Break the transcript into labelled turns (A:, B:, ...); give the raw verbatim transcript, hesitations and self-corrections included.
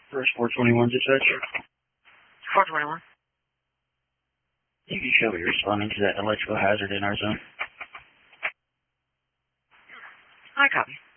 A: First four twenty-one dispatcher.
B: four twenty-one.
A: You can show me you're responding to that electrical hazard in our zone.
B: I copy.